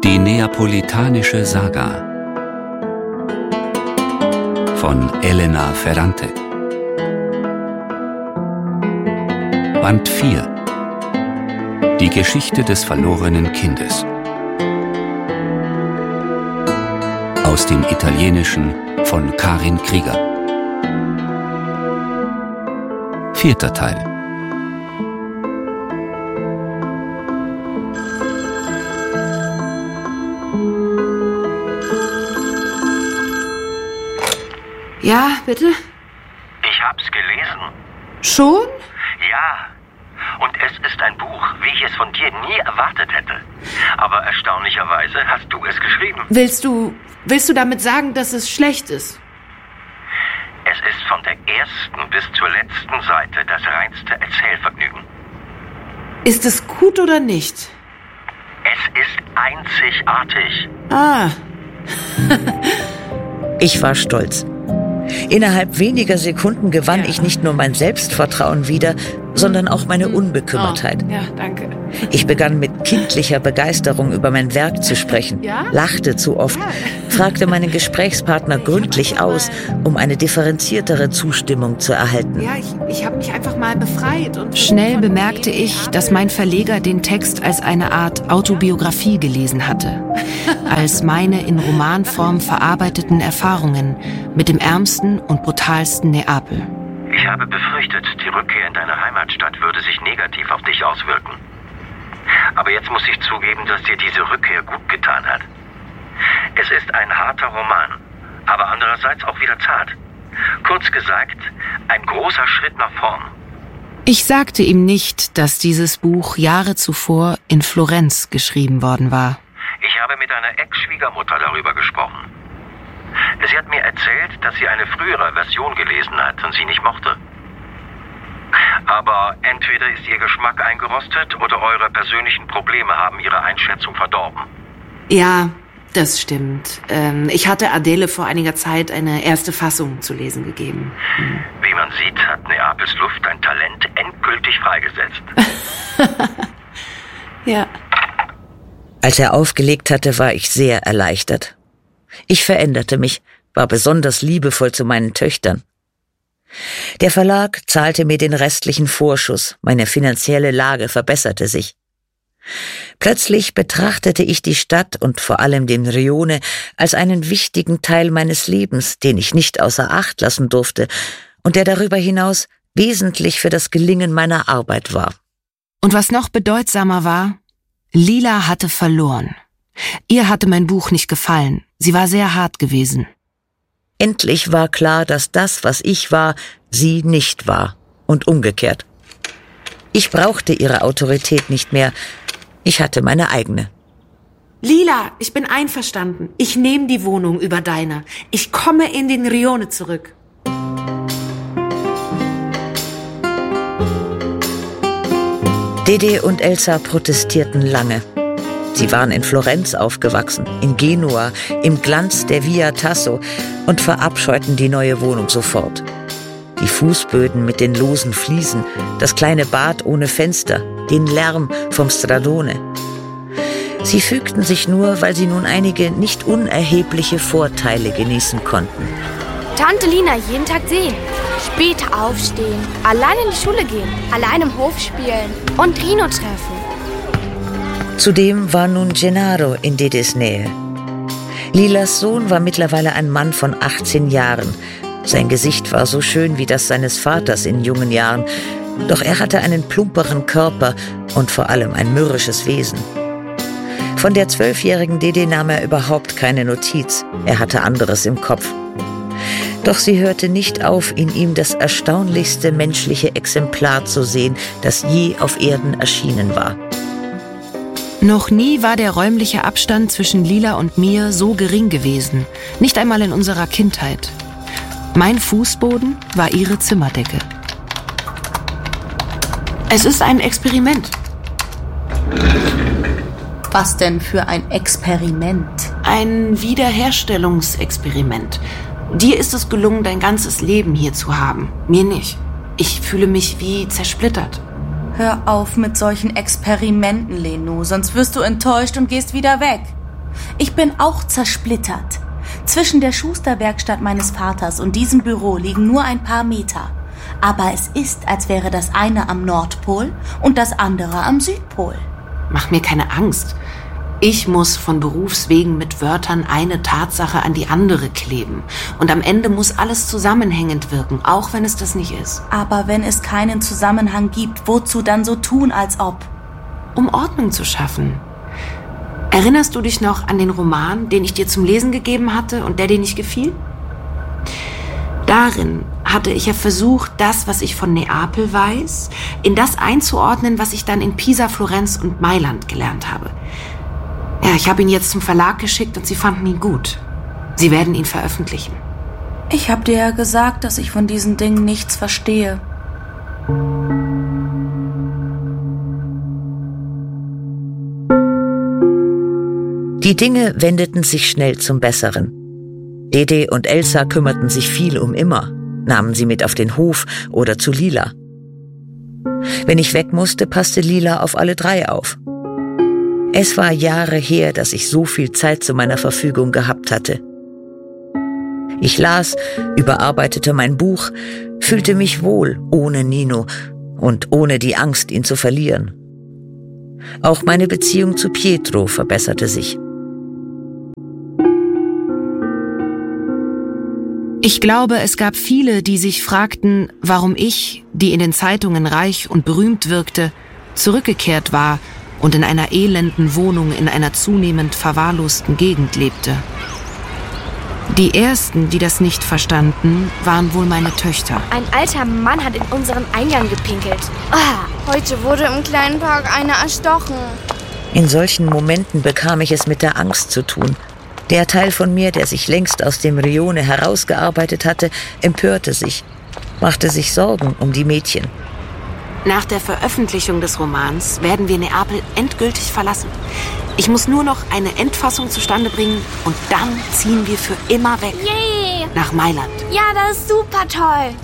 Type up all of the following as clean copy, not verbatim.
Die neapolitanische Saga von Elena Ferrante. Band 4. Die Geschichte des verlorenen Kindes. Aus dem Italienischen von Karin Krieger. 4. Teil. Ja, bitte? Ich hab's gelesen. Schon? Ja. Und es ist ein Buch, wie ich es von dir nie erwartet hätte. Aber erstaunlicherweise hast du es geschrieben. Willst du damit sagen, dass es schlecht ist? Es ist von der ersten bis zur letzten Seite das reinste Erzählvergnügen. Ist es gut oder nicht? Es ist einzigartig. Ah. Ich war stolz. Innerhalb weniger Sekunden gewann ich nicht nur mein Selbstvertrauen wieder, sondern auch meine Unbekümmertheit. Ja, danke. Ich begann mit kindlicher Begeisterung über mein Werk zu sprechen, lachte zu oft, fragte meinen Gesprächspartner gründlich aus, um eine differenziertere Zustimmung zu erhalten. Ja, ich habe mich einfach mal befreit. Und schnell bemerkte ich, dass mein Verleger den Text als eine Art Autobiografie gelesen hatte. Als meine in Romanform verarbeiteten Erfahrungen mit dem ärmsten und brutalsten Neapel. Ich habe befürchtet, die Rückkehr in deine Heimatstadt würde sich negativ auf dich auswirken. Aber jetzt muss ich zugeben, dass dir diese Rückkehr gut getan hat. Es ist ein harter Roman, aber andererseits auch wieder zart. Kurz gesagt, ein großer Schritt nach vorn. Ich sagte ihm nicht, dass dieses Buch Jahre zuvor in Florenz geschrieben worden war. Ich habe mit einer Ex-Schwiegermutter darüber gesprochen. Sie hat mir erzählt, dass sie eine frühere Version gelesen hat und sie nicht mochte. Aber entweder ist ihr Geschmack eingerostet oder eure persönlichen Probleme haben ihre Einschätzung verdorben. Ja, das stimmt. Ich hatte Adele vor einiger Zeit eine erste Fassung zu lesen gegeben. Wie man sieht, hat Neapels Luft ein Talent endgültig freigesetzt. Ja. Als er aufgelegt hatte, war ich sehr erleichtert. Ich veränderte mich, war besonders liebevoll zu meinen Töchtern. Der Verlag zahlte mir den restlichen Vorschuss, meine finanzielle Lage verbesserte sich. Plötzlich betrachtete ich die Stadt und vor allem den Rione als einen wichtigen Teil meines Lebens, den ich nicht außer Acht lassen durfte und der darüber hinaus wesentlich für das Gelingen meiner Arbeit war. Und was noch bedeutsamer war, Lila hatte verloren. Ihr hatte mein Buch nicht gefallen. Sie war sehr hart gewesen. Endlich war klar, dass das, was ich war, sie nicht war. Und umgekehrt. Ich brauchte ihre Autorität nicht mehr. Ich hatte meine eigene. Lila, ich bin einverstanden. Ich nehme die Wohnung über deine. Ich komme in den Rione zurück. Dede und Elsa protestierten lange. Sie waren in Florenz aufgewachsen, in Genua, im Glanz der Via Tasso und verabscheuten die neue Wohnung sofort. Die Fußböden mit den losen Fliesen, das kleine Bad ohne Fenster, den Lärm vom Stradone. Sie fügten sich nur, weil sie nun einige nicht unerhebliche Vorteile genießen konnten. Tante Lina jeden Tag sehen, später aufstehen, allein in die Schule gehen, allein im Hof spielen und Rino treffen. Zudem war nun Gennaro in Dedes Nähe. Lilas Sohn war mittlerweile ein Mann von 18 Jahren. Sein Gesicht war so schön wie das seines Vaters in jungen Jahren, doch er hatte einen plumperen Körper und vor allem ein mürrisches Wesen. Von der 12-jährigen Dede nahm er überhaupt keine Notiz, er hatte anderes im Kopf. Doch sie hörte nicht auf, in ihm das erstaunlichste menschliche Exemplar zu sehen, das je auf Erden erschienen war. Noch nie war der räumliche Abstand zwischen Lila und mir so gering gewesen, nicht einmal in unserer Kindheit. Mein Fußboden war ihre Zimmerdecke. Es ist ein Experiment. Was denn für ein Experiment? Ein Wiederherstellungsexperiment. Dir ist es gelungen, dein ganzes Leben hier zu haben. Mir nicht. Ich fühle mich wie zersplittert. Hör auf mit solchen Experimenten, Leno, sonst wirst du enttäuscht und gehst wieder weg. Ich bin auch zersplittert. Zwischen der Schusterwerkstatt meines Vaters und diesem Büro liegen nur ein paar Meter. Aber es ist, als wäre das eine am Nordpol und das andere am Südpol. Mach mir keine Angst. Ich muss von Berufswegen mit Wörtern eine Tatsache an die andere kleben. Und am Ende muss alles zusammenhängend wirken, auch wenn es das nicht ist. Aber wenn es keinen Zusammenhang gibt, wozu dann so tun, als ob? Um Ordnung zu schaffen. Erinnerst du dich noch an den Roman, den ich dir zum Lesen gegeben hatte und der dir nicht gefiel? Darin hatte ich ja versucht, das, was ich von Neapel weiß, in das einzuordnen, was ich dann in Pisa, Florenz und Mailand gelernt habe. Ja, ich habe ihn jetzt zum Verlag geschickt und sie fanden ihn gut. Sie werden ihn veröffentlichen. Ich habe dir ja gesagt, dass ich von diesen Dingen nichts verstehe. Die Dinge wendeten sich schnell zum Besseren. Dede und Elsa kümmerten sich viel um Immer, nahmen sie mit auf den Hof oder zu Lila. Wenn ich weg musste, passte Lila auf alle drei auf. Es war Jahre her, dass ich so viel Zeit zu meiner Verfügung gehabt hatte. Ich las, überarbeitete mein Buch, fühlte mich wohl ohne Nino und ohne die Angst, ihn zu verlieren. Auch meine Beziehung zu Pietro verbesserte sich. Ich glaube, es gab viele, die sich fragten, warum ich, die in den Zeitungen reich und berühmt wirkte, zurückgekehrt war und in einer elenden Wohnung in einer zunehmend verwahrlosten Gegend lebte. Die ersten, die das nicht verstanden, waren wohl meine Töchter. Ein alter Mann hat in unseren Eingang gepinkelt. Heute wurde im kleinen Park einer erstochen. In solchen Momenten bekam ich es mit der Angst zu tun. Der Teil von mir, der sich längst aus dem Rione herausgearbeitet hatte, empörte sich, machte sich Sorgen um die Mädchen. Nach der Veröffentlichung des Romans werden wir Neapel endgültig verlassen. Ich muss nur noch eine Endfassung zustande bringen und dann ziehen wir für immer weg. Yay! Nach Mailand. Ja, das ist super toll.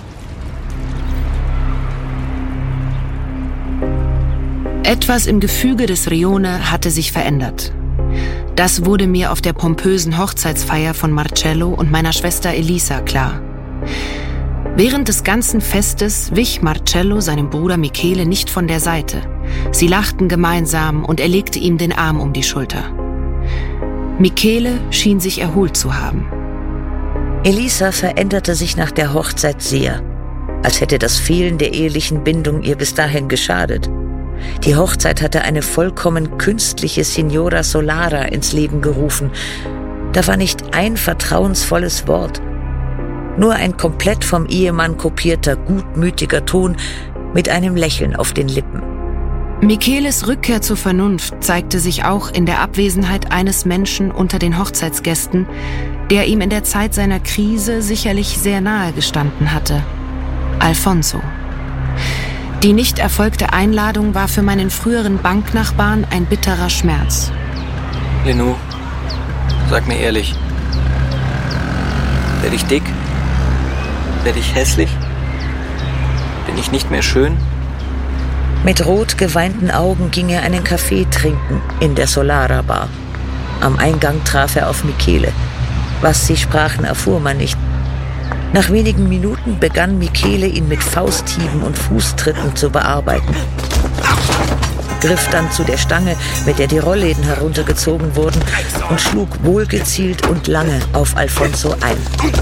Etwas im Gefüge des Rione hatte sich verändert. Das wurde mir auf der pompösen Hochzeitsfeier von Marcello und meiner Schwester Elisa klar. Während des ganzen Festes wich Marcello seinem Bruder Michele nicht von der Seite. Sie lachten gemeinsam und er legte ihm den Arm um die Schulter. Michele schien sich erholt zu haben. Elisa veränderte sich nach der Hochzeit sehr, als hätte das Fehlen der ehelichen Bindung ihr bis dahin geschadet. Die Hochzeit hatte eine vollkommen künstliche Signora Solara ins Leben gerufen. Da war nicht ein vertrauensvolles Wort, nur ein komplett vom Ehemann kopierter, gutmütiger Ton mit einem Lächeln auf den Lippen. Micheles Rückkehr zur Vernunft zeigte sich auch in der Abwesenheit eines Menschen unter den Hochzeitsgästen, der ihm in der Zeit seiner Krise sicherlich sehr nahe gestanden hatte: Alfonso. Die nicht erfolgte Einladung war für meinen früheren Banknachbarn ein bitterer Schmerz. Lenou, sag mir ehrlich, werde ich dick? Werde ich hässlich? Bin ich nicht mehr schön? Mit rot geweinten Augen ging er einen Kaffee trinken in der Solara Bar. Am Eingang traf er auf Michele. Was sie sprachen, erfuhr man nicht. Nach wenigen Minuten begann Michele, ihn mit Fausthieben und Fußtritten zu bearbeiten. Griff dann zu der Stange, mit der die Rollläden heruntergezogen wurden, und schlug wohlgezielt und lange auf Alfonso ein.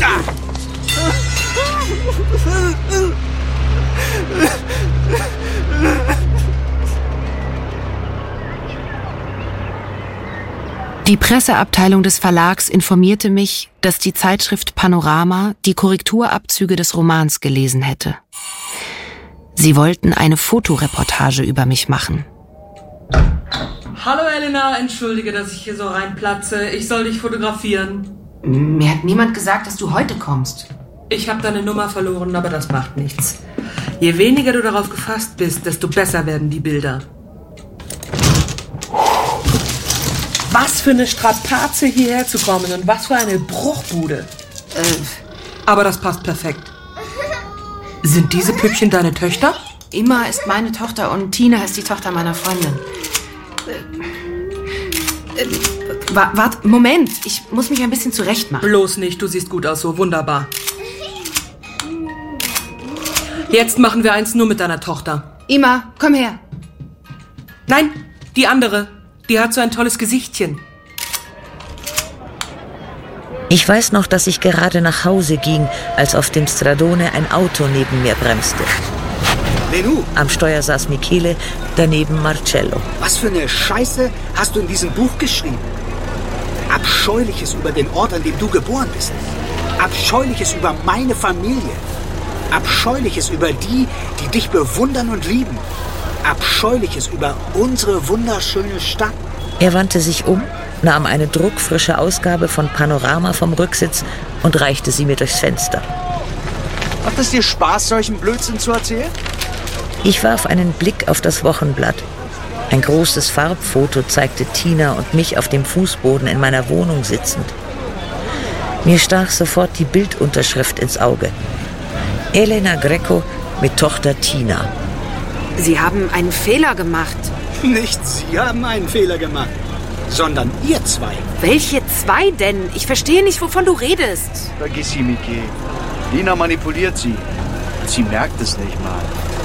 Die Presseabteilung des Verlags informierte mich, dass die Zeitschrift Panorama die Korrekturabzüge des Romans gelesen hätte. Sie wollten eine Fotoreportage über mich machen. Hallo Elena, entschuldige, dass ich hier so reinplatze. Ich soll dich fotografieren. Mir hat niemand gesagt, dass du heute kommst. Ich habe deine Nummer verloren, aber das macht nichts. Je weniger du darauf gefasst bist, desto besser werden die Bilder. Was für eine Strapaze, hierher zu kommen und was für eine Bruchbude. Aber das passt perfekt. Sind diese Püppchen deine Töchter? Immer ist meine Tochter und Tina ist die Tochter meiner Freundin. Warte, Moment. Ich muss mich ein bisschen zurechtmachen. Bloß nicht, du siehst gut aus, so wunderbar. Jetzt machen wir eins nur mit deiner Tochter. Ima, komm her. Nein, die andere. Die hat so ein tolles Gesichtchen. Ich weiß noch, dass ich gerade nach Hause ging, als auf dem Stradone ein Auto neben mir bremste. Lenu! Am Steuer saß Michele, daneben Marcello. Was für eine Scheiße hast du in diesem Buch geschrieben? Abscheuliches über den Ort, an dem du geboren bist. Abscheuliches über meine Familie. Abscheuliches über die, die dich bewundern und lieben. Abscheuliches über unsere wunderschöne Stadt. Er wandte sich um, nahm eine druckfrische Ausgabe von Panorama vom Rücksitz und reichte sie mir durchs Fenster. Macht es dir Spaß, solchen Blödsinn zu erzählen? Ich warf einen Blick auf das Wochenblatt. Ein großes Farbfoto zeigte Tina und mich auf dem Fußboden in meiner Wohnung sitzend. Mir stach sofort die Bildunterschrift ins Auge. Elena Greco mit Tochter Tina. Sie haben einen Fehler gemacht. Nicht Sie haben einen Fehler gemacht, sondern ihr zwei. Welche zwei denn? Ich verstehe nicht, wovon du redest. Vergiss sie, Miki. Lina manipuliert sie. Sie merkt es nicht mal.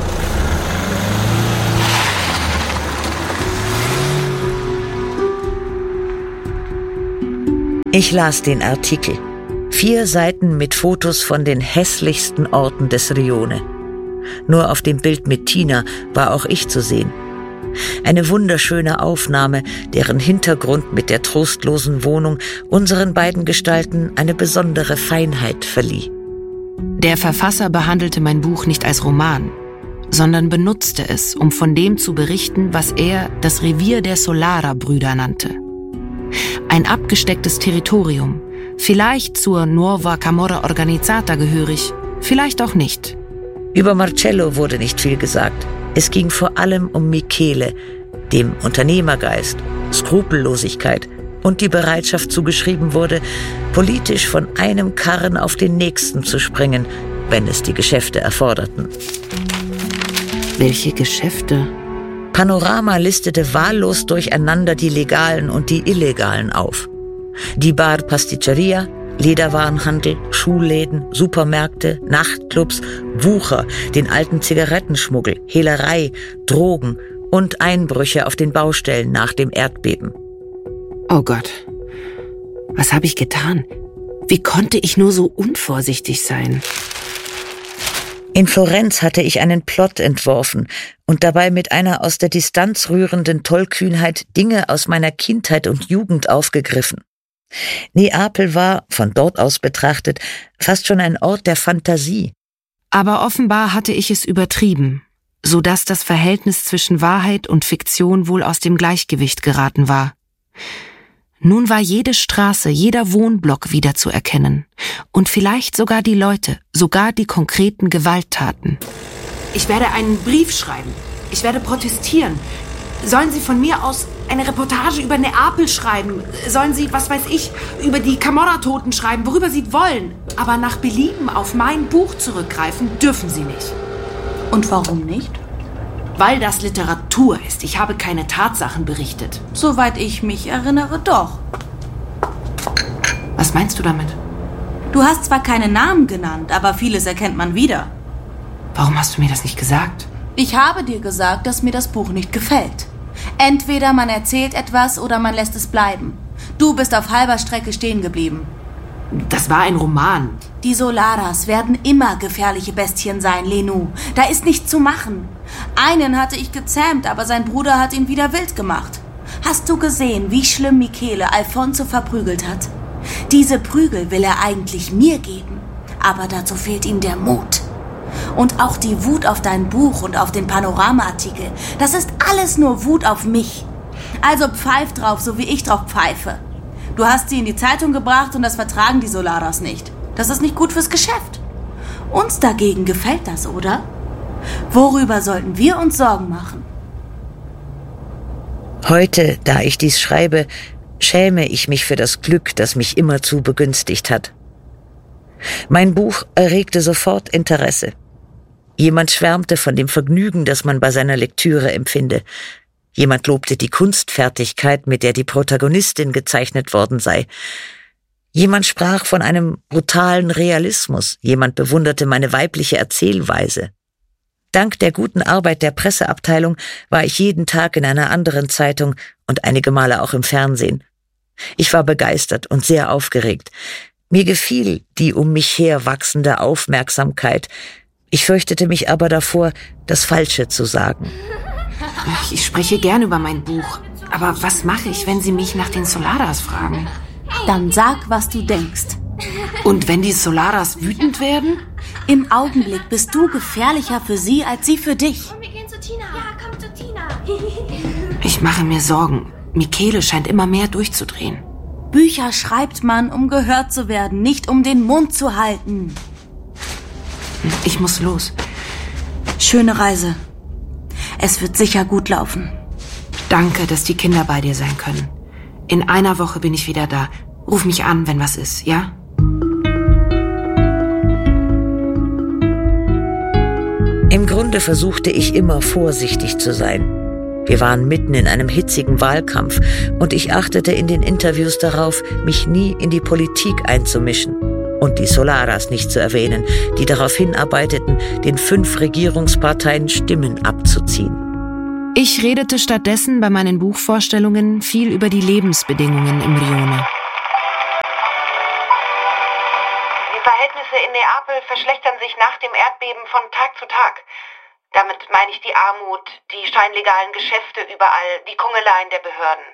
Ich las den Artikel. 4 Seiten mit Fotos von den hässlichsten Orten des Rione. Nur auf dem Bild mit Tina war auch ich zu sehen. Eine wunderschöne Aufnahme, deren Hintergrund mit der trostlosen Wohnung unseren beiden Gestalten eine besondere Feinheit verlieh. Der Verfasser behandelte mein Buch nicht als Roman, sondern benutzte es, um von dem zu berichten, was er das Revier der Solara-Brüder nannte. Ein abgestecktes Territorium, vielleicht zur Nuova Camorra Organizzata gehörig, vielleicht auch nicht. Über Marcello wurde nicht viel gesagt. Es ging vor allem um Michele, dem Unternehmergeist, Skrupellosigkeit und die Bereitschaft zugeschrieben wurde, politisch von einem Karren auf den nächsten zu springen, wenn es die Geschäfte erforderten. Welche Geschäfte? Panorama listete wahllos durcheinander die legalen und die illegalen auf. Die Bar Pasticceria, Lederwarenhandel, Schuhläden, Supermärkte, Nachtclubs, Wucher, den alten Zigarettenschmuggel, Hehlerei, Drogen und Einbrüche auf den Baustellen nach dem Erdbeben. Oh Gott, was habe ich getan? Wie konnte ich nur so unvorsichtig sein? In Florenz hatte ich einen Plot entworfen und dabei mit einer aus der Distanz rührenden Tollkühnheit Dinge aus meiner Kindheit und Jugend aufgegriffen. Neapel war, von dort aus betrachtet, fast schon ein Ort der Fantasie. Aber offenbar hatte ich es übertrieben, sodass das Verhältnis zwischen Wahrheit und Fiktion wohl aus dem Gleichgewicht geraten war. Nun war jede Straße, jeder Wohnblock wiederzuerkennen. Und vielleicht sogar die Leute, sogar die konkreten Gewalttaten. Ich werde einen Brief schreiben. Ich werde protestieren. Sollen Sie von mir aus eine Reportage über Neapel schreiben? Sollen Sie, was weiß ich, über die Camorra-Toten schreiben, worüber Sie wollen? Aber nach Belieben auf mein Buch zurückgreifen dürfen Sie nicht. Und warum nicht? Weil das Literatur ist. Ich habe keine Tatsachen berichtet. Soweit ich mich erinnere, doch. Was meinst du damit? Du hast zwar keine Namen genannt, aber vieles erkennt man wieder. Warum hast du mir das nicht gesagt? Ich habe dir gesagt, dass mir das Buch nicht gefällt. Entweder man erzählt etwas oder man lässt es bleiben. Du bist auf halber Strecke stehen geblieben. Das war ein Roman. Die Solaras werden immer gefährliche Bestien sein, Lenu. Da ist nichts zu machen. Einen hatte ich gezähmt, aber sein Bruder hat ihn wieder wild gemacht. Hast du gesehen, wie schlimm Michele Alfonso verprügelt hat? Diese Prügel will er eigentlich mir geben, aber dazu fehlt ihm der Mut. Und auch die Wut auf dein Buch und auf den Panorama-Artikel, das ist alles nur Wut auf mich. Also pfeif drauf, so wie ich drauf pfeife. Du hast sie in die Zeitung gebracht und das vertragen die Solaras nicht. Das ist nicht gut fürs Geschäft. Uns dagegen gefällt das, oder? Worüber sollten wir uns Sorgen machen? Heute, da ich dies schreibe, schäme ich mich für das Glück, das mich immerzu begünstigt hat. Mein Buch erregte sofort Interesse. Jemand schwärmte von dem Vergnügen, das man bei seiner Lektüre empfinde. Jemand lobte die Kunstfertigkeit, mit der die Protagonistin gezeichnet worden sei. Jemand sprach von einem brutalen Realismus. Jemand bewunderte meine weibliche Erzählweise. Dank der guten Arbeit der Presseabteilung war ich jeden Tag in einer anderen Zeitung und einige Male auch im Fernsehen. Ich war begeistert und sehr aufgeregt. Mir gefiel die um mich her wachsende Aufmerksamkeit. Ich fürchtete mich aber davor, das Falsche zu sagen. Ich spreche gern über mein Buch. Aber was mache ich, wenn Sie mich nach den Solaras fragen? Dann sag, was du denkst. Und wenn die Solaras wütend werden? Im Augenblick bist du gefährlicher für sie, als sie für dich. Komm, wir gehen zu Tina. Ja, komm zu Tina. Ich mache mir Sorgen. Michele scheint immer mehr durchzudrehen. Bücher schreibt man, um gehört zu werden, nicht um den Mund zu halten. Ich muss los. Schöne Reise. Es wird sicher gut laufen. Danke, dass die Kinder bei dir sein können. In einer Woche bin ich wieder da. Ruf mich an, wenn was ist, ja? Im Grunde versuchte ich immer vorsichtig zu sein. Wir waren mitten in einem hitzigen Wahlkampf und ich achtete in den Interviews darauf, mich nie in die Politik einzumischen und die Solaras nicht zu erwähnen, die darauf hinarbeiteten, den 5 Regierungsparteien Stimmen abzuziehen. Ich redete stattdessen bei meinen Buchvorstellungen viel über die Lebensbedingungen im Rione. Die Verhältnisse in Neapel verschlechtern sich nach dem Erdbeben von Tag zu Tag. Damit meine ich die Armut, die scheinlegalen Geschäfte überall, die Kungeleien der Behörden.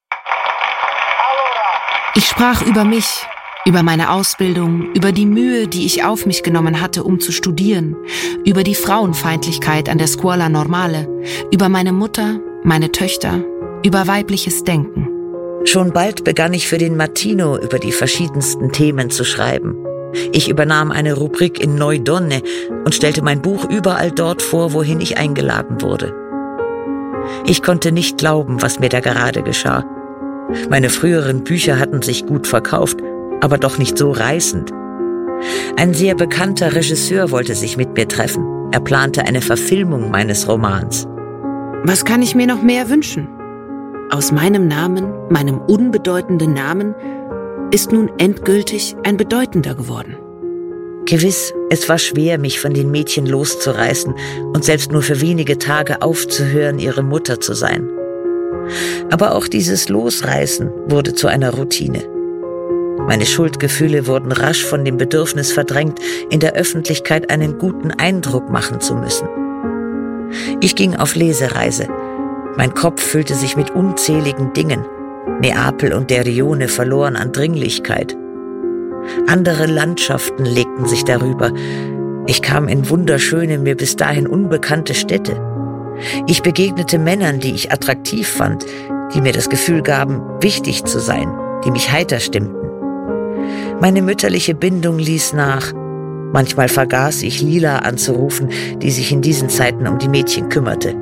Ich sprach über mich, über meine Ausbildung, über die Mühe, die ich auf mich genommen hatte, um zu studieren, über die Frauenfeindlichkeit an der Scuola Normale, über meine Mutter, meine Töchter, über weibliches Denken. Schon bald begann ich für den Mattino über die verschiedensten Themen zu schreiben. Ich übernahm eine Rubrik in Noi Donne und stellte mein Buch überall dort vor, wohin ich eingeladen wurde. Ich konnte nicht glauben, was mir da gerade geschah. Meine früheren Bücher hatten sich gut verkauft, aber doch nicht so reißend. Ein sehr bekannter Regisseur wollte sich mit mir treffen. Er plante eine Verfilmung meines Romans. Was kann ich mir noch mehr wünschen? Aus meinem Namen, meinem unbedeutenden Namen, ist nun endgültig ein bedeutender geworden. Gewiss, es war schwer, mich von den Mädchen loszureißen und selbst nur für wenige Tage aufzuhören, ihre Mutter zu sein. Aber auch dieses Losreißen wurde zu einer Routine. Meine Schuldgefühle wurden rasch von dem Bedürfnis verdrängt, in der Öffentlichkeit einen guten Eindruck machen zu müssen. Ich ging auf Lesereise. Mein Kopf füllte sich mit unzähligen Dingen. Neapel und der Rione verloren an Dringlichkeit. Andere Landschaften legten sich darüber. Ich kam in wunderschöne, mir bis dahin unbekannte Städte. Ich begegnete Männern, die ich attraktiv fand, die mir das Gefühl gaben, wichtig zu sein, die mich heiter stimmten. Meine mütterliche Bindung ließ nach. Manchmal vergaß ich, Lila anzurufen, die sich in diesen Zeiten um die Mädchen kümmerte.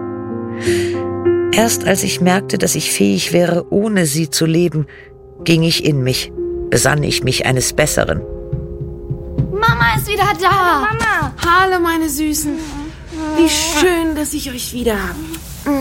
Erst als ich merkte, dass ich fähig wäre, ohne sie zu leben, ging ich in mich, besann ich mich eines Besseren. Mama ist wieder da. Mama. Hallo, meine Süßen. Wie schön, dass ich euch wieder habe.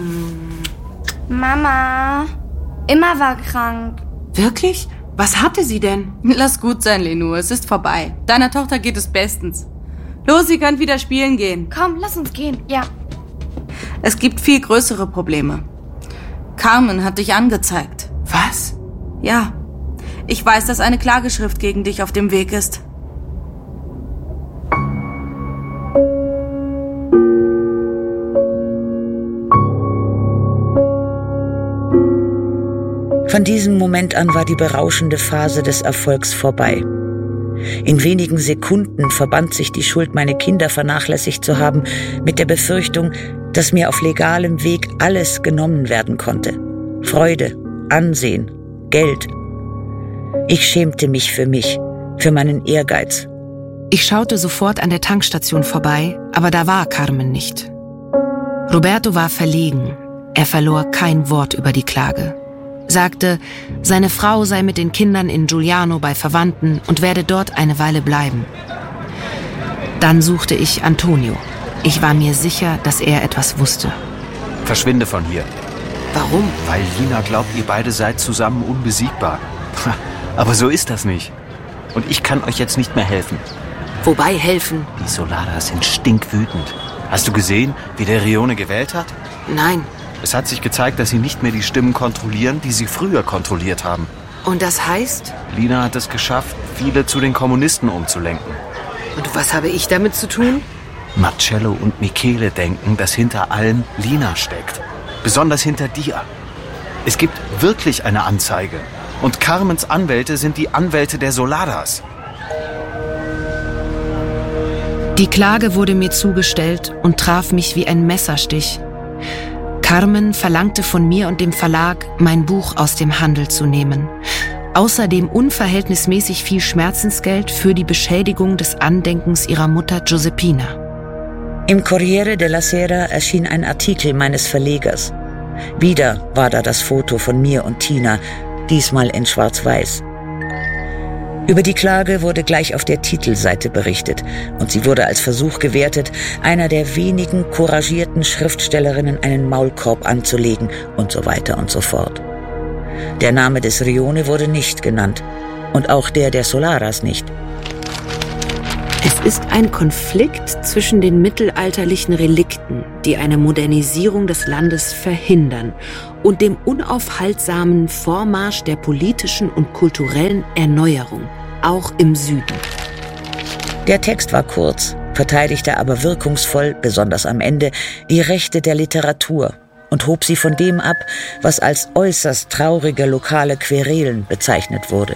Mama, Emma war krank. Wirklich? Was hatte sie denn? Lass gut sein, Lenu, es ist vorbei. Deiner Tochter geht es bestens. Los, sie könnt wieder spielen gehen. Komm, lass uns gehen. Ja. Es gibt viel größere Probleme. Carmen hat dich angezeigt. Was? Ja. Ich weiß, dass eine Klageschrift gegen dich auf dem Weg ist. Von diesem Moment an war die berauschende Phase des Erfolgs vorbei. In wenigen Sekunden verband sich die Schuld, meine Kinder vernachlässigt zu haben, mit der Befürchtung, dass mir auf legalem Weg alles genommen werden konnte. Freude, Ansehen, Geld. Ich schämte mich, für meinen Ehrgeiz. Ich schaute sofort an der Tankstation vorbei, aber da war Carmen nicht. Roberto war verlegen. Er verlor kein Wort über die Klage. Sagte, seine Frau sei mit den Kindern in Giuliano bei Verwandten und werde dort eine Weile bleiben. Dann suchte ich Antonio. Ich war mir sicher, dass er etwas wusste. Verschwinde von hier. Warum? Weil Lina glaubt, ihr beide seid zusammen unbesiegbar. Aber so ist das nicht. Und ich kann euch jetzt nicht mehr helfen. Wobei helfen? Die Solaras sind stinkwütend. Hast du gesehen, wie der Rione gewählt hat? Nein. Es hat sich gezeigt, dass sie nicht mehr die Stimmen kontrollieren, die sie früher kontrolliert haben. Und das heißt? Lina hat es geschafft, viele zu den Kommunisten umzulenken. Und was habe ich damit zu tun? Marcello und Michele denken, dass hinter allem Lina steckt. Besonders hinter dir. Es gibt wirklich eine Anzeige. Und Carmens Anwälte sind die Anwälte der Solaras. Die Klage wurde mir zugestellt und traf mich wie ein Messerstich. Carmen verlangte von mir und dem Verlag, mein Buch aus dem Handel zu nehmen. Außerdem unverhältnismäßig viel Schmerzensgeld für die Beschädigung des Andenkens ihrer Mutter Giuseppina. Im Corriere della Sera erschien ein Artikel meines Verlegers. Wieder war da das Foto von mir und Tina, diesmal in Schwarz-Weiß. Über die Klage wurde gleich auf der Titelseite berichtet und sie wurde als Versuch gewertet, einer der wenigen couragierten Schriftstellerinnen einen Maulkorb anzulegen und so weiter und so fort. Der Name des Rione wurde nicht genannt und auch der Solaras nicht. Es ist ein Konflikt zwischen den mittelalterlichen Relikten, die eine Modernisierung des Landes verhindern, und dem unaufhaltsamen Vormarsch der politischen und kulturellen Erneuerung, auch im Süden. Der Text war kurz, verteidigte aber wirkungsvoll, besonders am Ende, die Rechte der Literatur und hob sie von dem ab, was als äußerst traurige lokale Querelen bezeichnet wurde.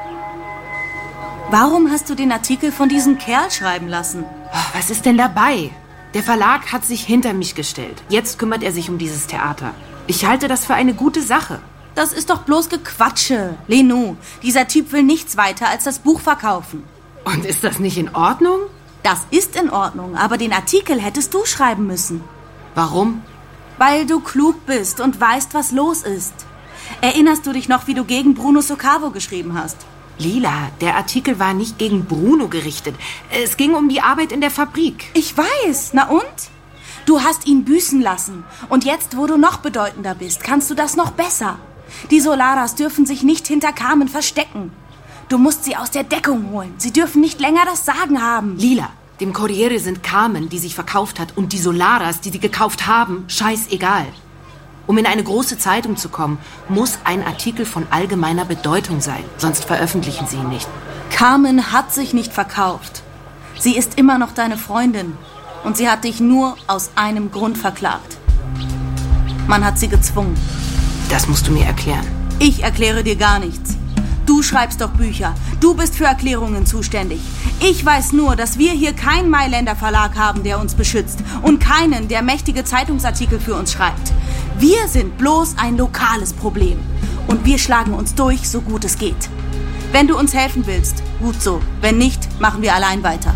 Warum hast du den Artikel von diesem Kerl schreiben lassen? Was ist denn dabei? Der Verlag hat sich hinter mich gestellt. Jetzt kümmert er sich um dieses Theater. Ich halte das für eine gute Sache. Das ist doch bloß Gequatsche. Lenu, dieser Typ will nichts weiter als das Buch verkaufen. Und ist das nicht in Ordnung? Das ist in Ordnung, aber den Artikel hättest du schreiben müssen. Warum? Weil du klug bist und weißt, was los ist. Erinnerst du dich noch, wie du gegen Bruno Soccavo geschrieben hast? Lila, der Artikel war nicht gegen Bruno gerichtet. Es ging um die Arbeit in der Fabrik. Ich weiß. Na und? Du hast ihn büßen lassen. Und jetzt, wo du noch bedeutender bist, kannst du das noch besser. Die Solaras dürfen sich nicht hinter Carmen verstecken. Du musst sie aus der Deckung holen. Sie dürfen nicht länger das Sagen haben. Lila, dem Corriere sind Carmen, die sich verkauft hat, und die Solaras, die sie gekauft haben, scheißegal. Um in eine große Zeitung zu kommen, muss ein Artikel von allgemeiner Bedeutung sein. Sonst veröffentlichen sie ihn nicht. Carmen hat sich nicht verkauft. Sie ist immer noch deine Freundin. Und sie hat dich nur aus einem Grund verklagt. Man hat sie gezwungen. Das musst du mir erklären. Ich erkläre dir gar nichts. Du schreibst doch Bücher. Du bist für Erklärungen zuständig. Ich weiß nur, dass wir hier keinen Mailänder Verlag haben, der uns beschützt. Und keinen, der mächtige Zeitungsartikel für uns schreibt. Wir sind bloß ein lokales Problem. Und wir schlagen uns durch, so gut es geht. Wenn du uns helfen willst, gut so. Wenn nicht, machen wir allein weiter.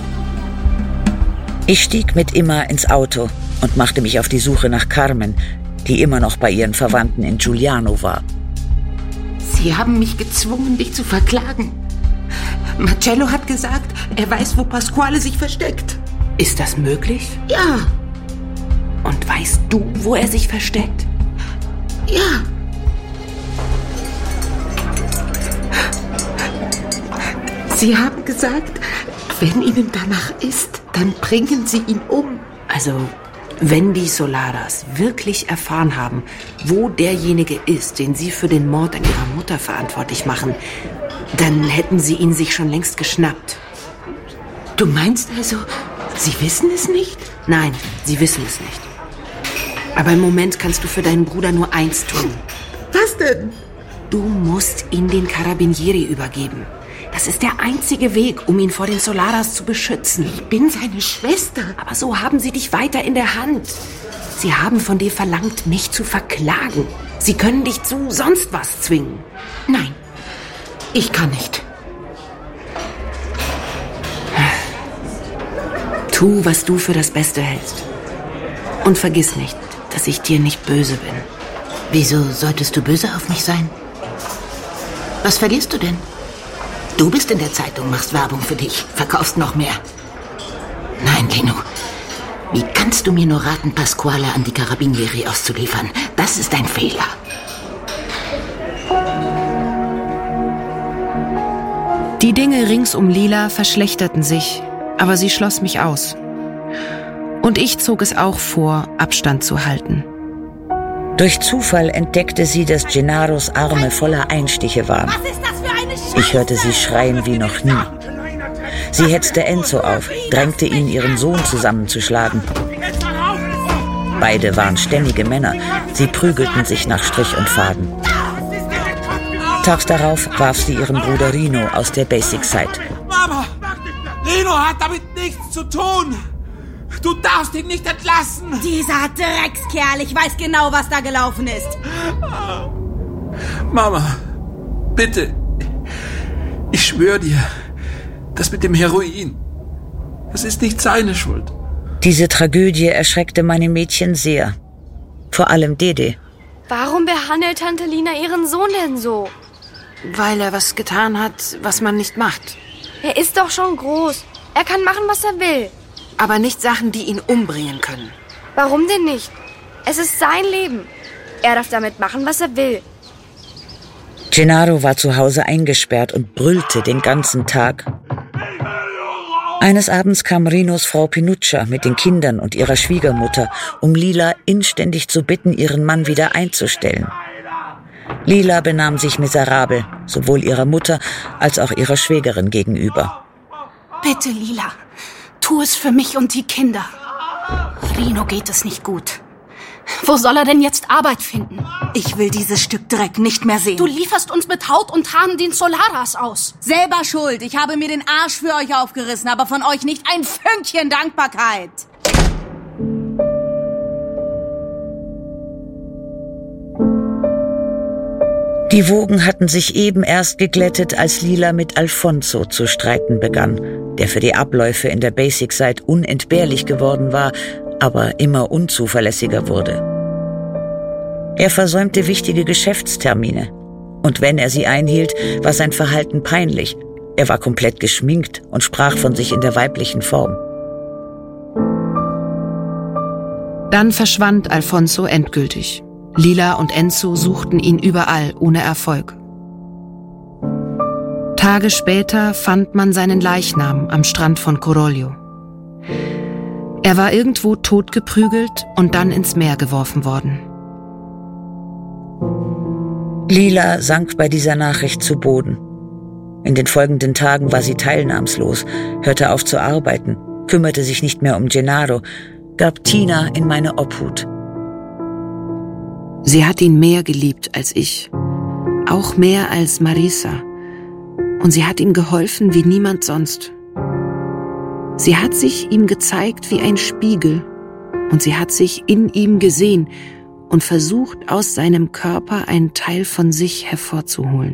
Ich stieg mit Imma ins Auto und machte mich auf die Suche nach Carmen, die immer noch bei ihren Verwandten in Giuliano war. Sie haben mich gezwungen, dich zu verklagen. Marcello hat gesagt, er weiß, wo Pasquale sich versteckt. Ist das möglich? Ja. Und weißt du, wo er sich versteckt? Ja. Sie haben gesagt, wenn Ihnen danach ist, dann bringen Sie ihn um. Also, wenn die Solaras wirklich erfahren haben, wo derjenige ist, den Sie für den Mord an Ihrer Mutter verantwortlich machen, dann hätten Sie ihn sich schon längst geschnappt. Du meinst also, Sie wissen es nicht? Nein, Sie wissen es nicht. Aber im Moment kannst du für deinen Bruder nur eins tun. Was denn? Du musst ihn den Carabinieri übergeben. Das ist der einzige Weg, um ihn vor den Solaras zu beschützen. Ich bin seine Schwester. Aber so haben sie dich weiter in der Hand. Sie haben von dir verlangt, mich zu verklagen. Sie können dich zu sonst was zwingen. Nein, ich kann nicht. Tu, was du für das Beste hältst. Und vergiss nicht, dass ich dir nicht böse bin. Wieso solltest du böse auf mich sein? Was verlierst du denn? Du bist in der Zeitung, machst Werbung für dich, verkaufst noch mehr. Nein, Lenu, Wie kannst du mir nur raten, Pasquale an die Carabinieri auszuliefern? Das ist ein Fehler. Die Dinge rings um Lila verschlechterten sich, aber sie schloss mich aus. Und ich zog es auch vor, Abstand zu halten. Durch Zufall entdeckte sie, dass Gennaros Arme voller Einstiche waren. Was ist das für eine Scheiße? Ich hörte sie schreien wie noch nie. Sie hetzte Enzo auf, drängte ihn, ihren Sohn zusammenzuschlagen. Beide waren stämmige Männer. Sie prügelten sich nach Strich und Faden. Tags darauf warf sie ihren Bruder Rino aus der Basic Side. Mama, Rino hat damit nichts zu tun. Du darfst ihn nicht entlassen. Dieser Dreckskerl, ich weiß genau, was da gelaufen ist. Mama, bitte. Ich schwöre dir, das mit dem Heroin, das ist nicht seine Schuld. Diese Tragödie erschreckte meine Mädchen sehr. Vor allem Dede. Warum behandelt Tante Lina ihren Sohn denn so? Weil er was getan hat, was man nicht macht. Er ist doch schon groß. Er kann machen, was er will. Aber nicht Sachen, die ihn umbringen können. Warum denn nicht? Es ist sein Leben. Er darf damit machen, was er will. Gennaro war zu Hause eingesperrt und brüllte den ganzen Tag. Eines Abends kam Rinos Frau Pinuccia mit den Kindern und ihrer Schwiegermutter, um Lila inständig zu bitten, ihren Mann wieder einzustellen. Lila benahm sich miserabel, sowohl ihrer Mutter als auch ihrer Schwägerin gegenüber. Bitte, Lila, tu es für mich und die Kinder. Rino geht es nicht gut. Wo soll er denn jetzt Arbeit finden? Ich will dieses Stück Dreck nicht mehr sehen. Du lieferst uns mit Haut und Haaren den Solaras aus. Selber schuld. Ich habe mir den Arsch für euch aufgerissen, aber von euch nicht ein Fünkchen Dankbarkeit. Die Wogen hatten sich eben erst geglättet, als Lila mit Alfonso zu streiten begann, der für die Abläufe in der Basic Side unentbehrlich geworden war, aber immer unzuverlässiger wurde. Er versäumte wichtige Geschäftstermine. Und wenn er sie einhielt, war sein Verhalten peinlich. Er war komplett geschminkt und sprach von sich in der weiblichen Form. Dann verschwand Alfonso endgültig. Lila und Enzo suchten ihn überall ohne Erfolg. Tage später fand man seinen Leichnam am Strand von Coroglio. Er war irgendwo totgeprügelt und dann ins Meer geworfen worden. Lila sank bei dieser Nachricht zu Boden. In den folgenden Tagen war sie teilnahmslos, hörte auf zu arbeiten, kümmerte sich nicht mehr um Gennaro, gab Tina in meine Obhut. Sie hat ihn mehr geliebt als ich, auch mehr als Marisa. Und sie hat ihm geholfen wie niemand sonst. Sie hat sich ihm gezeigt wie ein Spiegel und sie hat sich in ihm gesehen und versucht, aus seinem Körper einen Teil von sich hervorzuholen.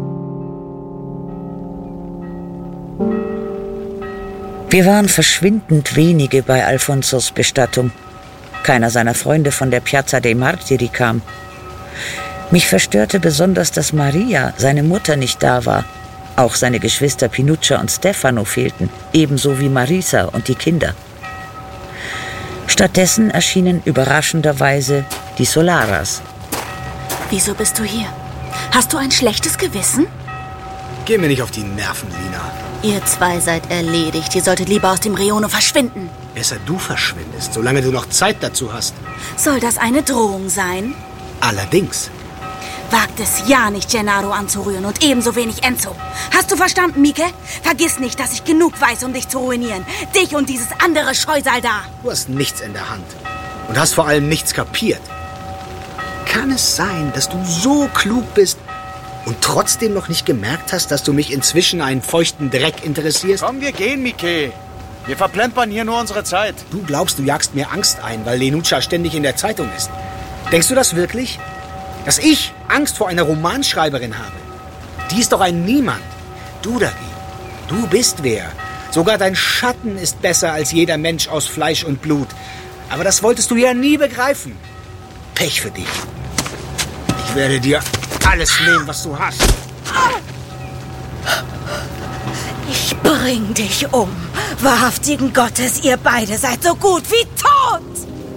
Wir waren verschwindend wenige bei Alfonsos Bestattung. Keiner seiner Freunde von der Piazza dei Martiri kam. Mich verstörte besonders, dass Maria, seine Mutter, nicht da war. Auch seine Geschwister Pinuccia und Stefano fehlten, ebenso wie Marisa und die Kinder. Stattdessen erschienen überraschenderweise die Solaras. Wieso bist du hier? Hast du ein schlechtes Gewissen? Geh mir nicht auf die Nerven, Lina. Ihr zwei seid erledigt. Ihr solltet lieber aus dem Rione verschwinden. Besser du verschwindest, solange du noch Zeit dazu hast. Soll das eine Drohung sein? Allerdings. Wagt es ja nicht, Gennaro anzurühren und ebenso wenig Enzo. Hast du verstanden, Mieke? Vergiss nicht, dass ich genug weiß, um dich zu ruinieren. Dich und dieses andere Scheusal da. Du hast nichts in der Hand und hast vor allem nichts kapiert. Kann es sein, dass du so klug bist und trotzdem noch nicht gemerkt hast, dass du mich inzwischen einen feuchten Dreck interessierst? Komm, wir gehen, Mieke. Wir verplempern hier nur unsere Zeit. Du glaubst, du jagst mir Angst ein, weil Lenuccia ständig in der Zeitung ist. Denkst du das wirklich? Dass ich Angst vor einer Romanschreiberin habe? Die ist doch ein Niemand. Du dagegen, du bist wer. Sogar dein Schatten ist besser als jeder Mensch aus Fleisch und Blut. Aber das wolltest du ja nie begreifen. Pech für dich. Ich werde dir alles nehmen, was du hast. Ich bring dich um. Wahrhaftigen Gottes, ihr beide seid so gut wie tot!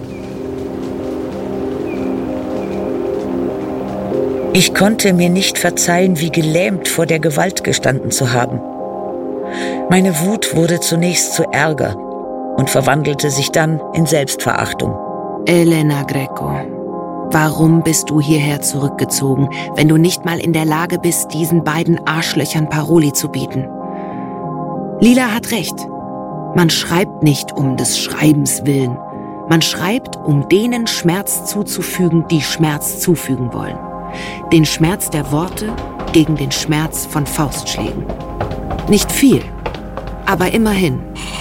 Ich konnte mir nicht verzeihen, wie gelähmt vor der Gewalt gestanden zu haben. Meine Wut wurde zunächst zu Ärger und verwandelte sich dann in Selbstverachtung. Elena Greco, warum bist du hierher zurückgezogen, wenn du nicht mal in der Lage bist, diesen beiden Arschlöchern Paroli zu bieten? Lila hat recht. Man schreibt nicht um des Schreibens willen. Man schreibt, um denen Schmerz zuzufügen, die Schmerz zufügen wollen. Den Schmerz der Worte gegen den Schmerz von Faustschlägen. Nicht viel, aber immerhin.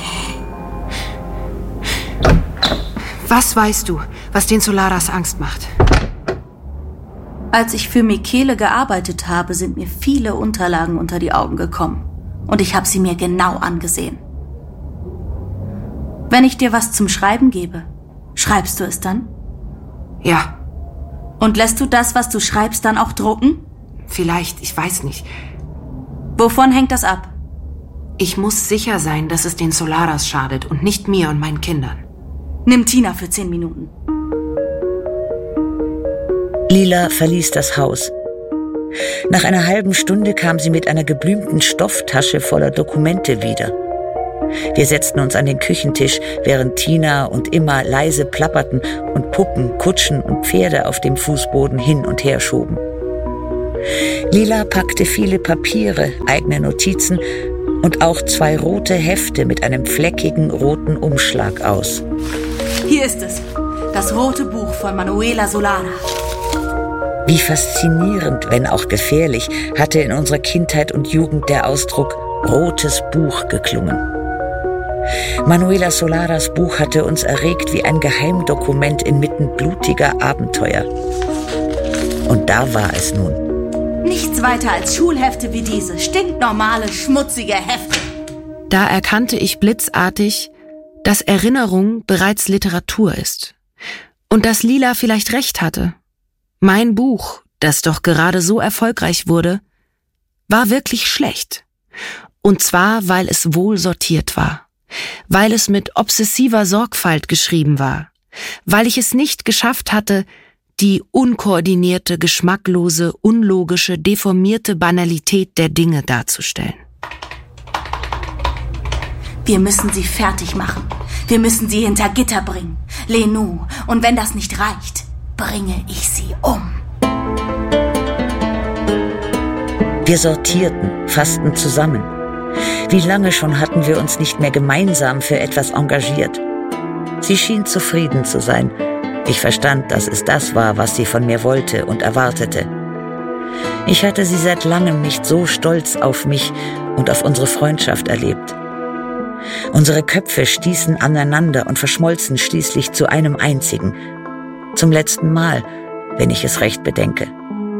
Was weißt du, was den Solaras Angst macht? Als ich für Michele gearbeitet habe, sind mir viele Unterlagen unter die Augen gekommen. Und ich habe sie mir genau angesehen. Wenn ich dir was zum Schreiben gebe, schreibst du es dann? Ja. Und lässt du das, was du schreibst, dann auch drucken? Vielleicht, ich weiß nicht. Wovon hängt das ab? Ich muss sicher sein, dass es den Solaras schadet und nicht mir und meinen Kindern. Nimm Tina für 10 Minuten. Lila verließ das Haus. Nach einer halben Stunde kam sie mit einer geblümten Stofftasche voller Dokumente wieder. Wir setzten uns an den Küchentisch, während Tina und Imma leise plapperten und Puppen, Kutschen und Pferde auf dem Fußboden hin und her schoben. Lila packte viele Papiere, eigene Notizen und auch 2 rote Hefte mit einem fleckigen roten Umschlag aus. Hier ist es, das rote Buch von Manuela Solara. Wie faszinierend, wenn auch gefährlich, hatte in unserer Kindheit und Jugend der Ausdruck »rotes Buch« geklungen. Manuela Solaras Buch hatte uns erregt wie ein Geheimdokument inmitten blutiger Abenteuer. Und da war es nun. Nichts weiter als Schulhefte wie diese, stinknormale, schmutzige Hefte. Da erkannte ich blitzartig, dass Erinnerung bereits Literatur ist. Und dass Lila vielleicht recht hatte. Mein Buch, das doch gerade so erfolgreich wurde, war wirklich schlecht. Und zwar, weil es wohl sortiert war. Weil es mit obsessiver Sorgfalt geschrieben war. Weil ich es nicht geschafft hatte, die unkoordinierte, geschmacklose, unlogische, deformierte Banalität der Dinge darzustellen. Wir müssen sie fertig machen. Wir müssen sie hinter Gitter bringen. Lenou. Und wenn das nicht reicht, bringe ich sie um. Wir sortierten, fassten zusammen. Wie lange schon hatten wir uns nicht mehr gemeinsam für etwas engagiert. Sie schien zufrieden zu sein. Ich verstand, dass es das war, was sie von mir wollte und erwartete. Ich hatte sie seit langem nicht so stolz auf mich und auf unsere Freundschaft erlebt. Unsere Köpfe stießen aneinander und verschmolzen schließlich zu einem einzigen. Zum letzten Mal, wenn ich es recht bedenke.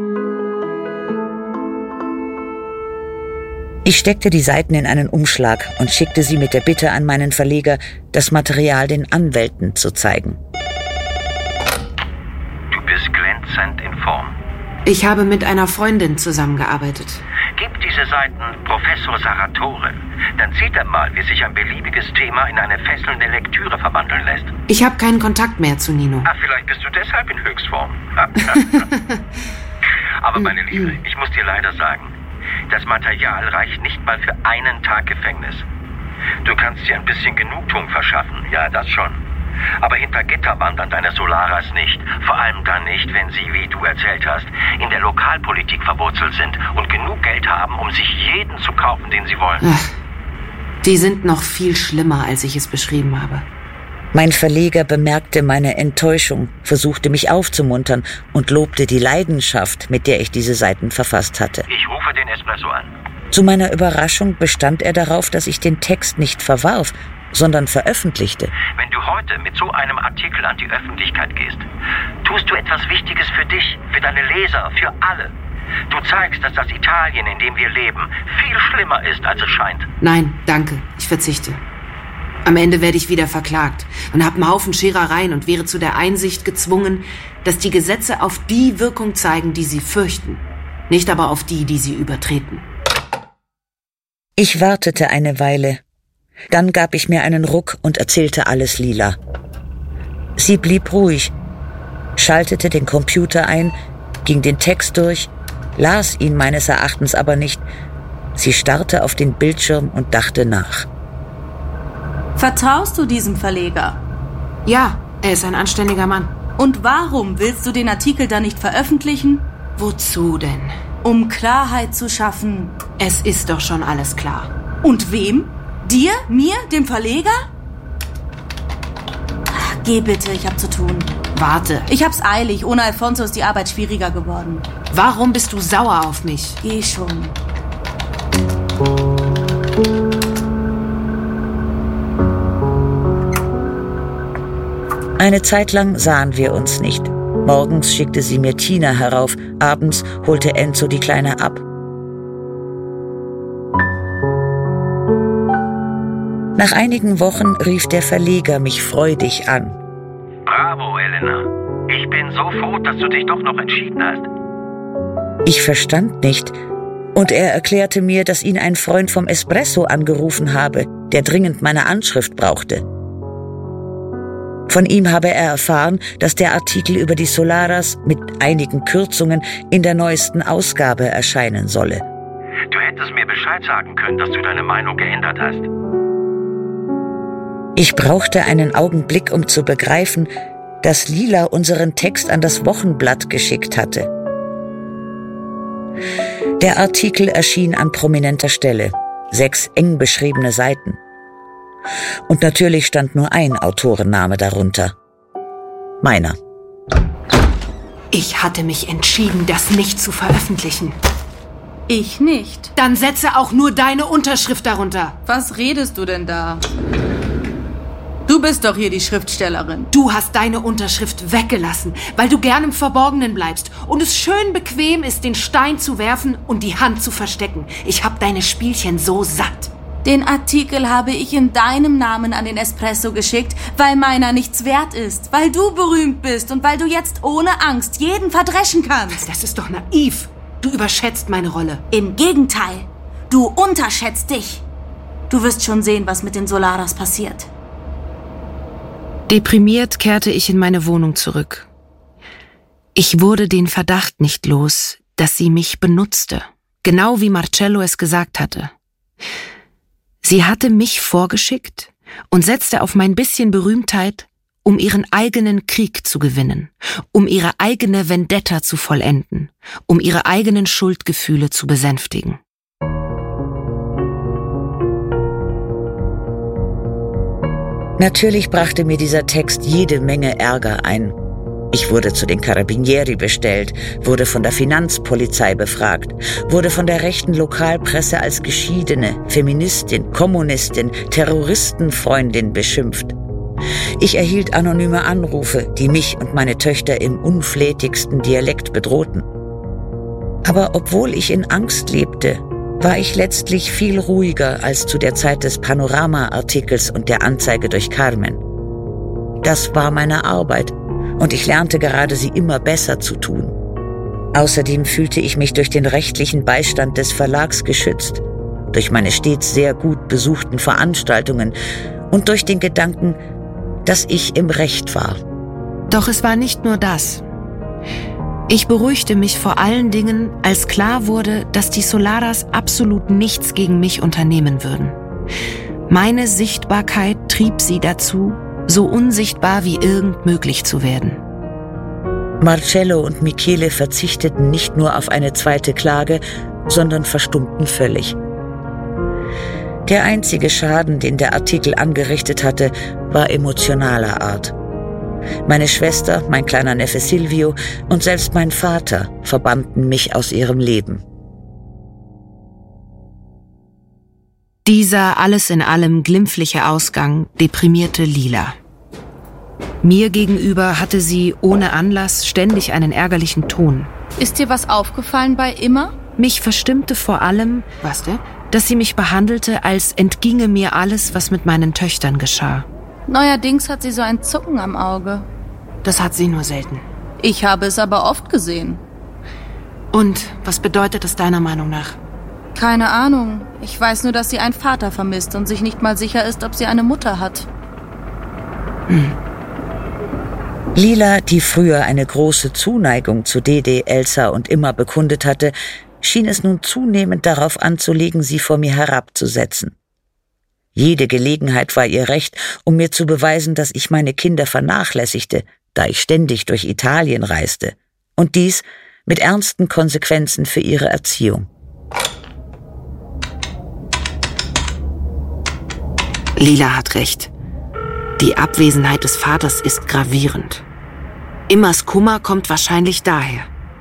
Ich steckte die Seiten in einen Umschlag und schickte sie mit der Bitte an meinen Verleger, das Material den Anwälten zu zeigen. Du bist glänzend in Form. Ich habe mit einer Freundin zusammengearbeitet. Gib diese Seiten Professor Sarratore. Dann sieht er mal, wie sich ein beliebiges Thema in eine fesselnde Lektüre verwandeln lässt. Ich habe keinen Kontakt mehr zu Nino. Vielleicht bist du deshalb in Höchstform. Aber meine Liebe, ich muss dir leider sagen, das Material reicht nicht mal für einen Tag Gefängnis. Du kannst dir ein bisschen Genugtuung verschaffen, ja, das schon. Aber hinter Gitter wandern deine Solaras nicht. Vor allem dann nicht, wenn sie, wie du erzählt hast, in der Lokalpolitik verwurzelt sind und genug Geld haben, um sich jeden zu kaufen, den sie wollen. Ach, die sind noch viel schlimmer, als ich es beschrieben habe. Mein Verleger bemerkte meine Enttäuschung, versuchte mich aufzumuntern und lobte die Leidenschaft, mit der ich diese Seiten verfasst hatte. Ich rufe den Espresso an. Zu meiner Überraschung bestand er darauf, dass ich den Text nicht verwarf, sondern veröffentlichte. Wenn du heute mit so einem Artikel an die Öffentlichkeit gehst, tust du etwas Wichtiges für dich, für deine Leser, für alle. Du zeigst, dass das Italien, in dem wir leben, viel schlimmer ist, als es scheint. Nein, danke, ich verzichte. Am Ende werde ich wieder verklagt und habe einen Haufen Scherereien und wäre zu der Einsicht gezwungen, dass die Gesetze auf die Wirkung zeigen, die sie fürchten, nicht aber auf die, die sie übertreten. Ich wartete eine Weile. Dann gab ich mir einen Ruck und erzählte alles Lila. Sie blieb ruhig, schaltete den Computer ein, ging den Text durch, las ihn meines Erachtens aber nicht. Sie starrte auf den Bildschirm und dachte nach. Vertraust du diesem Verleger? Ja, er ist ein anständiger Mann. Und warum willst du den Artikel dann nicht veröffentlichen? Wozu denn? Um Klarheit zu schaffen. Es ist doch schon alles klar. Und wem? Dir? Mir? Dem Verleger? Geh bitte, ich hab zu tun. Warte. Ich hab's eilig. Ohne Alfonso ist die Arbeit schwieriger geworden. Warum bist du sauer auf mich? Geh schon. Eine Zeit lang sahen wir uns nicht. Morgens schickte sie mir Tina herauf, abends holte Enzo die Kleine ab. Nach einigen Wochen rief der Verleger mich freudig an. Bravo, Elena. Ich bin so froh, dass du dich doch noch entschieden hast. Ich verstand nicht. Und er erklärte mir, dass ihn ein Freund vom Espresso angerufen habe, der dringend meine Anschrift brauchte. Von ihm habe er erfahren, dass der Artikel über die Solaras mit einigen Kürzungen in der neuesten Ausgabe erscheinen solle. Du hättest mir Bescheid sagen können, dass du deine Meinung geändert hast. Ich brauchte einen Augenblick, um zu begreifen, dass Lila unseren Text an das Wochenblatt geschickt hatte. Der Artikel erschien an prominenter Stelle, 6 eng beschriebene Seiten. Und natürlich stand nur ein Autorenname darunter. Meiner. Ich hatte mich entschieden, das nicht zu veröffentlichen. Ich nicht. Dann setze auch nur deine Unterschrift darunter. Was redest du denn da? Du bist doch hier die Schriftstellerin. Du hast deine Unterschrift weggelassen, weil du gern im Verborgenen bleibst und es schön bequem ist, den Stein zu werfen und die Hand zu verstecken. Ich hab deine Spielchen so satt. Den Artikel habe ich in deinem Namen an den Espresso geschickt, weil meiner nichts wert ist, weil du berühmt bist und weil du jetzt ohne Angst jeden verdreschen kannst. Das ist doch naiv. Du überschätzt meine Rolle. Im Gegenteil, du unterschätzt dich. Du wirst schon sehen, was mit den Solaras passiert. Deprimiert kehrte ich in meine Wohnung zurück. Ich wurde den Verdacht nicht los, dass sie mich benutzte, genau wie Marcello es gesagt hatte. Sie hatte mich vorgeschickt und setzte auf mein bisschen Berühmtheit, um ihren eigenen Krieg zu gewinnen, um ihre eigene Vendetta zu vollenden, um ihre eigenen Schuldgefühle zu besänftigen. Natürlich brachte mir dieser Text jede Menge Ärger ein. Ich wurde zu den Carabinieri bestellt, wurde von der Finanzpolizei befragt, wurde von der rechten Lokalpresse als Geschiedene, Feministin, Kommunistin, Terroristenfreundin beschimpft. Ich erhielt anonyme Anrufe, die mich und meine Töchter im unflätigsten Dialekt bedrohten. Aber obwohl ich in Angst lebte, war ich letztlich viel ruhiger als zu der Zeit des Panorama-Artikels und der Anzeige durch Carmen. Das war meine Arbeit und ich lernte gerade, sie immer besser zu tun. Außerdem fühlte ich mich durch den rechtlichen Beistand des Verlags geschützt, durch meine stets sehr gut besuchten Veranstaltungen und durch den Gedanken, dass ich im Recht war. Doch es war nicht nur das. Ich beruhigte mich vor allen Dingen, als klar wurde, dass die Solaras absolut nichts gegen mich unternehmen würden. Meine Sichtbarkeit trieb sie dazu, so unsichtbar wie irgend möglich zu werden. Marcello und Michele verzichteten nicht nur auf eine zweite Klage, sondern verstummten völlig. Der einzige Schaden, den der Artikel angerichtet hatte, war emotionaler Art. Meine Schwester, mein kleiner Neffe Silvio und selbst mein Vater verbannten mich aus ihrem Leben. Dieser alles in allem glimpfliche Ausgang deprimierte Lila. Mir gegenüber hatte sie ohne Anlass ständig einen ärgerlichen Ton. Ist dir was aufgefallen bei Immer? Mich verstimmte vor allem, was denn? Dass sie mich behandelte, als entginge mir alles, was mit meinen Töchtern geschah. Neuerdings hat sie so ein Zucken am Auge. Das hat sie nur selten. Ich habe es aber oft gesehen. Und was bedeutet das deiner Meinung nach? Keine Ahnung. Ich weiß nur, dass sie einen Vater vermisst und sich nicht mal sicher ist, ob sie eine Mutter hat. Lila, die früher eine große Zuneigung zu Dede, Elsa und Imma bekundet hatte, schien es nun zunehmend darauf anzulegen, sie vor mir herabzusetzen. Jede Gelegenheit war ihr recht, um mir zu beweisen, dass ich meine Kinder vernachlässigte, da ich ständig durch Italien reiste. Und dies mit ernsten Konsequenzen für ihre Erziehung. Lila hat recht. Die Abwesenheit des Vaters ist gravierend. Immas Kummer kommt wahrscheinlich daher.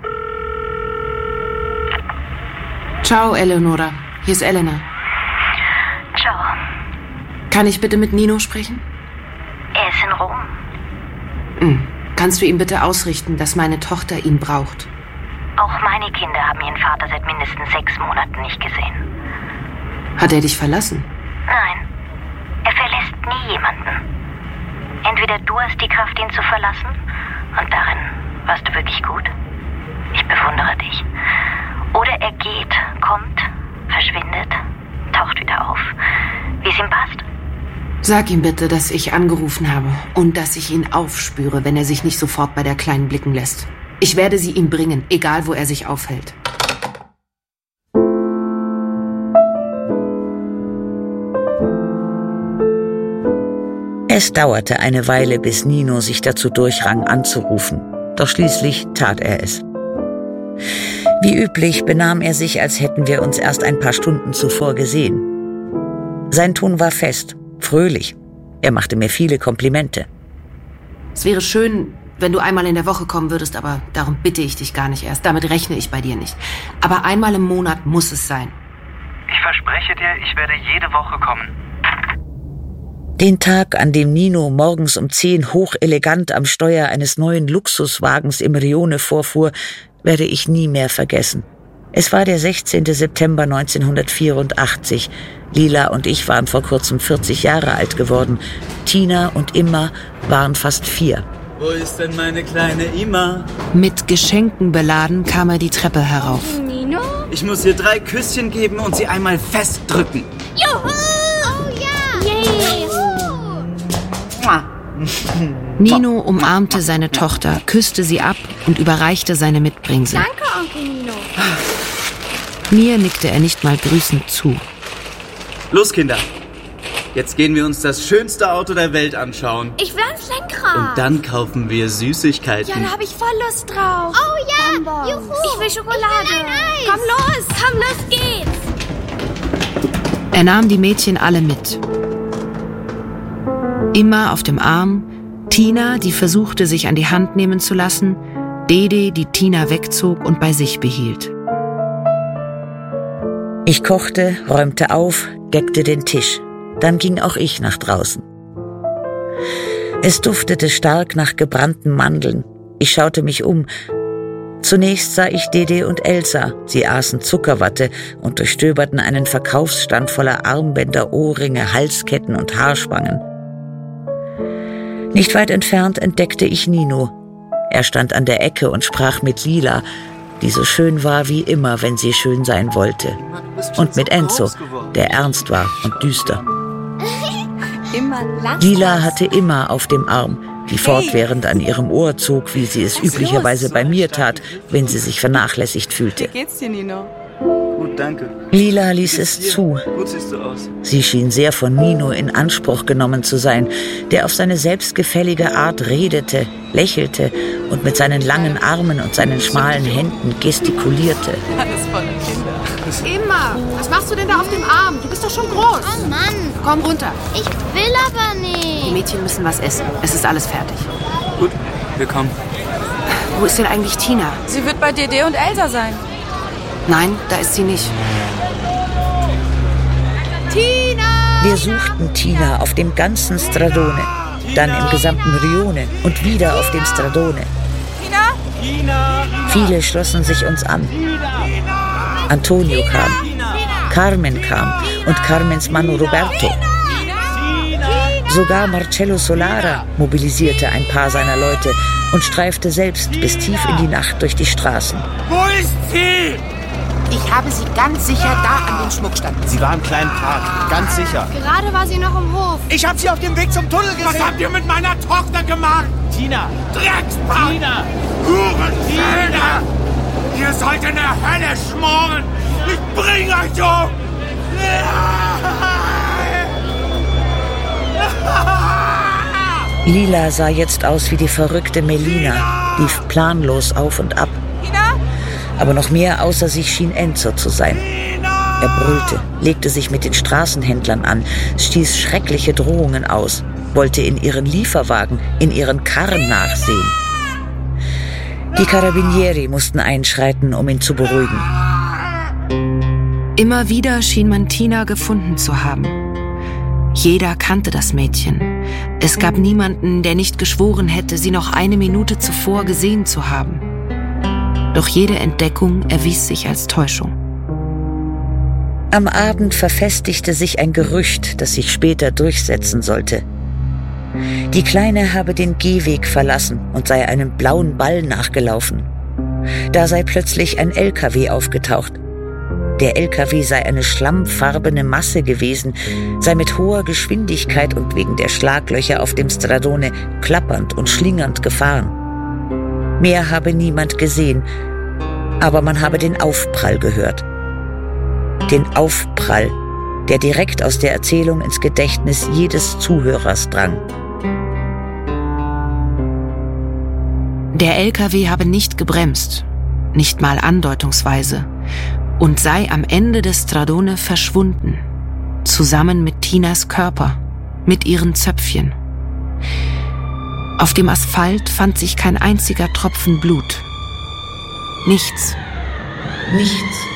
Ciao, Eleonora. Hier ist Elena. Ciao. Kann ich bitte mit Nino sprechen? Er ist in Rom. Kannst du ihm bitte ausrichten, dass meine Tochter ihn braucht? Auch meine Kinder haben ihren Vater seit mindestens 6 Monaten nicht gesehen. Hat er dich verlassen? Nein, er verlässt nie jemanden. Entweder du hast die Kraft, ihn zu verlassen, und darin warst du wirklich gut. Ich bewundere dich. Oder er geht, kommt, verschwindet, taucht wieder auf, wie es ihm passt. Sag ihm bitte, dass ich angerufen habe und dass ich ihn aufspüre, wenn er sich nicht sofort bei der Kleinen blicken lässt. Ich werde sie ihm bringen, egal wo er sich aufhält. Es dauerte eine Weile, bis Nino sich dazu durchrang, anzurufen. Doch schließlich tat er es. Wie üblich benahm er sich, als hätten wir uns erst ein paar Stunden zuvor gesehen. Sein Ton war fest, fröhlich. Er machte mir viele Komplimente. Es wäre schön, wenn du einmal in der Woche kommen würdest, aber darum bitte ich dich gar nicht erst. Damit rechne ich bei dir nicht. Aber einmal im Monat muss es sein. Ich verspreche dir, ich werde jede Woche kommen. Den Tag, an dem Nino morgens um 10 hochelegant am Steuer eines neuen Luxuswagens im Rione vorfuhr, werde ich nie mehr vergessen. Es war der 16. September 1984. Lila und ich waren vor kurzem 40 Jahre alt geworden. Tina und Imma waren fast 4. Wo ist denn meine kleine Imma? Mit Geschenken beladen kam er die Treppe herauf. Nino? Ich muss ihr 3 Küsschen geben und sie einmal festdrücken. Juhu! Oh ja! Yay! Nino umarmte seine Tochter, küsste sie ab und überreichte seine Mitbringsel. Danke, Onkel Nino. Mir nickte er nicht mal grüßend zu. Los, Kinder. Jetzt gehen wir uns das schönste Auto der Welt anschauen. Ich will ans Lenkrad. Und dann kaufen wir Süßigkeiten. Ja, da habe ich voll Lust drauf. Oh ja, Bonbons. Juhu. Ich will Schokolade. Ich will ein Eis. Komm, los geht's. Er nahm die Mädchen alle mit. Immer auf dem Arm, Tina, die versuchte, sich an die Hand nehmen zu lassen, Dede, die Tina wegzog und bei sich behielt. Ich kochte, räumte auf, deckte den Tisch. Dann ging auch ich nach draußen. Es duftete stark nach gebrannten Mandeln. Ich schaute mich um. Zunächst sah ich Dede und Elsa. Sie aßen Zuckerwatte und durchstöberten einen Verkaufsstand voller Armbänder, Ohrringe, Halsketten und Haarspangen. Nicht weit entfernt entdeckte ich Nino. Er stand an der Ecke und sprach mit Lila, die so schön war wie immer, wenn sie schön sein wollte. Und mit Enzo, der ernst war und düster. Lila hatte Imma auf dem Arm, die fortwährend an ihrem Ohr zog, wie sie es üblicherweise bei mir tat, wenn sie sich vernachlässigt fühlte. Wie geht's dir, Nino? Gut, danke. Lila ließ es zu. Gut siehst du aus. Sie schien sehr von Nino in Anspruch genommen zu sein, der auf seine selbstgefällige Art redete, lächelte und mit seinen langen Armen und seinen schmalen Händen gestikulierte. Alles voller Kinder. Imma, was machst du denn da auf dem Arm? Du bist doch schon groß. Oh Mann. Komm runter. Ich will aber nicht. Die Mädchen müssen was essen. Es ist alles fertig. Gut, wir kommen. Wo ist denn eigentlich Tina? Sie wird bei Dede und Elsa sein. Nein, da ist sie nicht. Tina! Wir suchten Tina auf dem ganzen Stradone, dann im gesamten Rione und wieder auf dem Stradone. Tina? Viele schlossen sich uns an. Antonio kam, Carmen kam und Carmens Mann Roberto. Sogar Marcello Solara mobilisierte ein paar seiner Leute und streifte selbst bis tief in die Nacht durch die Straßen. Wo ist sie? Ich habe sie ganz sicher da an den Schmuckstand. Sie war im kleinen Park, ganz sicher. Gerade war sie noch im Hof. Ich habe sie auf dem Weg zum Tunnel gesehen. Was habt ihr mit meiner Tochter gemacht? Tina! Dreckspack! Tina! Hurenkinder! Ihr sollt in der Hölle schmoren! Ich bring euch um! Lila sah jetzt aus wie die verrückte Melina, lief planlos auf und ab. Aber noch mehr außer sich schien Enzo zu sein. Er brüllte, legte sich mit den Straßenhändlern an, stieß schreckliche Drohungen aus, wollte in ihren Lieferwagen, in ihren Karren nachsehen. Die Carabinieri mussten einschreiten, um ihn zu beruhigen. Immer wieder schien man Tina gefunden zu haben. Jeder kannte das Mädchen. Es gab niemanden, der nicht geschworen hätte, sie noch eine Minute zuvor gesehen zu haben. Doch jede Entdeckung erwies sich als Täuschung. Am Abend verfestigte sich ein Gerücht, das sich später durchsetzen sollte. Die Kleine habe den Gehweg verlassen und sei einem blauen Ball nachgelaufen. Da sei plötzlich ein LKW aufgetaucht. Der LKW sei eine schlammfarbene Masse gewesen, sei mit hoher Geschwindigkeit und wegen der Schlaglöcher auf dem Stradone klappernd und schlingernd gefahren. Mehr habe niemand gesehen, aber man habe den Aufprall gehört. Den Aufprall, der direkt aus der Erzählung ins Gedächtnis jedes Zuhörers drang. Der LKW habe nicht gebremst, nicht mal andeutungsweise, und sei am Ende des Stradone verschwunden, zusammen mit Tinas Körper, mit ihren Zöpfchen. Auf dem Asphalt fand sich kein einziger Tropfen Blut. Nichts. Nichts.